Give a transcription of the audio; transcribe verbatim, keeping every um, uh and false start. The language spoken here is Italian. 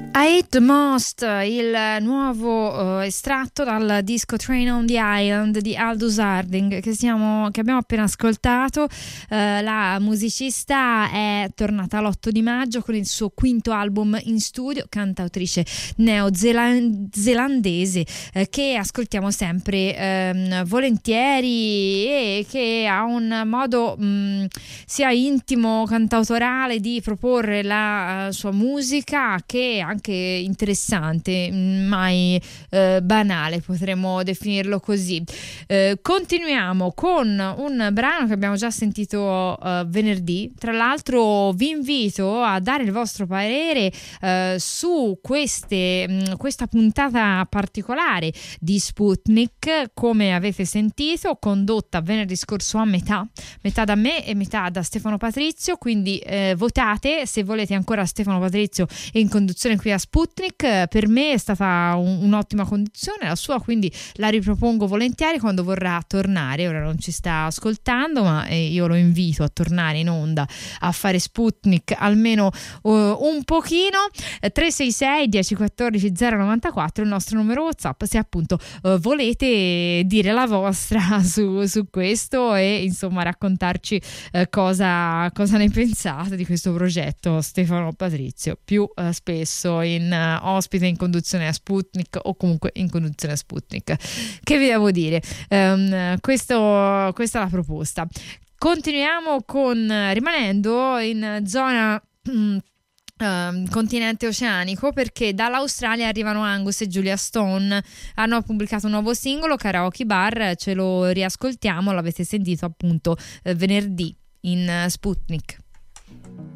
I Hate the Most, il nuovo uh, estratto dal disco Train on the Island di Aldous Harding che, siamo, che abbiamo appena ascoltato. Uh, la musicista è tornata l'otto di maggio con il suo quinto album in studio, cantautrice neozelandese uh, che ascoltiamo sempre um, volentieri e che ha un modo um, sia intimo, cantautorale di proporre la uh, sua musica, che anche interessante, mai eh, banale, potremmo definirlo così. Eh, continuiamo con un brano che abbiamo già sentito eh, venerdì. Tra l'altro vi invito a dare il vostro parere eh, su queste, mh, questa puntata particolare di Sputnik, come avete sentito, condotta venerdì scorso a metà, metà da me e metà da Stefano Patrizio, quindi eh, votate se volete ancora Stefano Patrizio in conduzione qui a Sputnik. Per me è stata un, un'ottima condizione la sua, quindi la ripropongo volentieri quando vorrà tornare. Ora non ci sta ascoltando, ma eh, io lo invito a tornare in onda a fare Sputnik almeno uh, un pochino. eh, tre sei sei uno zero uno quattro zero nove quattro il nostro numero WhatsApp, se appunto uh, volete dire la vostra su, su questo e insomma raccontarci uh, cosa, cosa ne pensate di questo progetto. Stefano Patrizio più uh, spesso in uh, ospite in conduzione a Sputnik, o comunque in conduzione a Sputnik. Che vi devo dire? Um, questo, questa è la proposta. Continuiamo con, rimanendo in zona um, Uh, continente oceanico, perché dall'Australia arrivano Angus e Julia Stone. Hanno pubblicato un nuovo singolo, Karaoke Bar. Ce lo riascoltiamo, l'avete sentito appunto eh, venerdì in uh, Sputnik.